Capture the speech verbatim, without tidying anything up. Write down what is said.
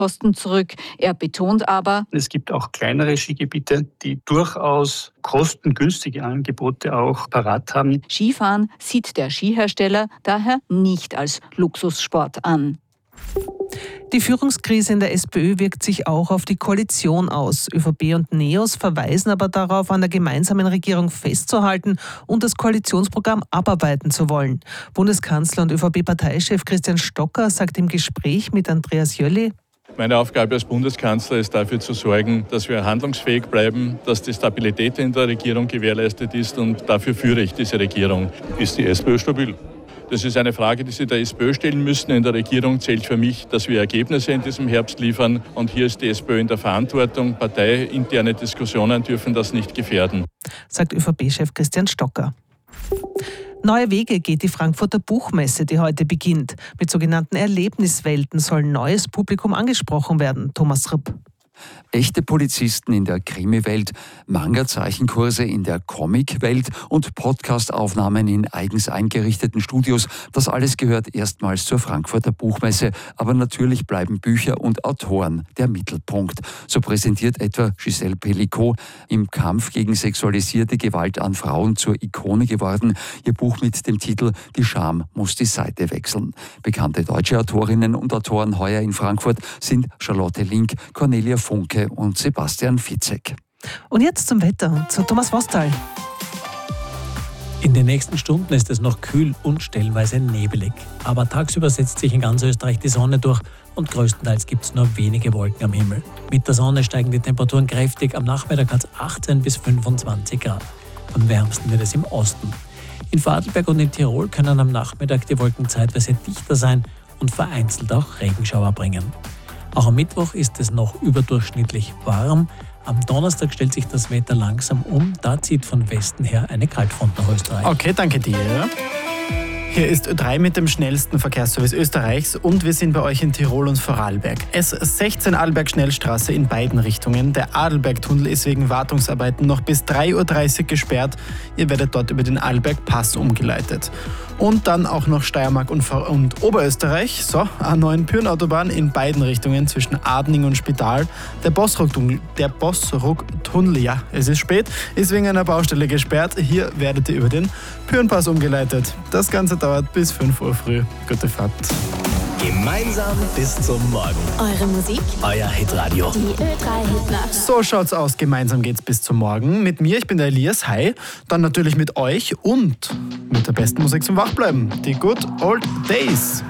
Kosten zurück. Er betont aber, es gibt auch kleinere Skigebiete, die durchaus kostengünstige Angebote auch parat haben. Skifahren sieht der Skihersteller daher nicht als Luxussport an. Die Führungskrise in der SPÖ wirkt sich auch auf die Koalition aus. ÖVP und NEOS verweisen aber darauf, an der gemeinsamen Regierung festzuhalten und das Koalitionsprogramm abarbeiten zu wollen. Bundeskanzler und ÖVP-Parteichef Christian Stocker sagt im Gespräch mit Andreas Jölle: Meine Aufgabe als Bundeskanzler ist dafür zu sorgen, dass wir handlungsfähig bleiben, dass die Stabilität in der Regierung gewährleistet ist, und dafür führe ich diese Regierung. Ist die SPÖ stabil? Das ist eine Frage, die Sie der SPÖ stellen müssen. In der Regierung zählt für mich, dass wir Ergebnisse in diesem Herbst liefern. Und hier ist die SPÖ in der Verantwortung. Parteiinterne Diskussionen dürfen das nicht gefährden, sagt ÖVP-Chef Christian Stocker. Neue Wege geht die Frankfurter Buchmesse, die heute beginnt. Mit sogenannten Erlebniswelten soll neues Publikum angesprochen werden. Thomas Ripp. Echte Polizisten in der Krimi-Welt, Manga-Zeichenkurse in der Comic-Welt und Podcast-Aufnahmen in eigens eingerichteten Studios. Das alles gehört erstmals zur Frankfurter Buchmesse. Aber natürlich bleiben Bücher und Autoren der Mittelpunkt. So präsentiert etwa Giselle Pellicot, im Kampf gegen sexualisierte Gewalt an Frauen zur Ikone geworden, ihr Buch mit dem Titel »Die Scham muss die Seite wechseln«. Bekannte deutsche Autorinnen und Autoren heuer in Frankfurt sind Charlotte Link, Cornelia Funke und Sebastian Fitzek. Und jetzt zum Wetter, zu Thomas Vostal. In den nächsten Stunden ist es noch kühl und stellenweise nebelig. Aber tagsüber setzt sich in ganz Österreich die Sonne durch und größtenteils gibt es nur wenige Wolken am Himmel. Mit der Sonne steigen die Temperaturen kräftig, am Nachmittag hat es achtzehn bis fünfundzwanzig Grad. Am wärmsten wird es im Osten. In Vorarlberg und in Tirol können am Nachmittag die Wolken zeitweise dichter sein und vereinzelt auch Regenschauer bringen. Auch am Mittwoch ist es noch überdurchschnittlich warm. Am Donnerstag stellt sich das Wetter langsam um. Da zieht von Westen her eine Kaltfront nach Österreich. Okay, danke dir. Hier ist Ö drei mit dem schnellsten Verkehrsservice Österreichs und wir sind bei euch in Tirol und Vorarlberg. S sechzehn Arlberg-Schnellstraße in beiden Richtungen. Der Adelbergtunnel ist wegen Wartungsarbeiten noch bis drei Uhr dreißig gesperrt. Ihr werdet dort über den Arlberg-Pass umgeleitet. Und dann auch noch Steiermark und, und Oberösterreich. So, A neun Pyhrn-Autobahn in beiden Richtungen zwischen Adning und Spital. Der Bossrucktunnel, der Bossrucktunnel, ja, es ist spät, ist wegen einer Baustelle gesperrt. Hier werdet ihr über den Pyhrn-Pass umgeleitet. Das Ganze dauert bis fünf Uhr früh. Gute Fahrt. Gemeinsam bis zum Morgen. Eure Musik, euer Hitradio. Die Ö drei Hitnacht. So schaut's aus. Gemeinsam geht's bis zum Morgen. Mit mir, ich bin der Elias. Hi. Dann natürlich mit euch und mit der besten Musik zum Wachbleiben. Die Good Old Days.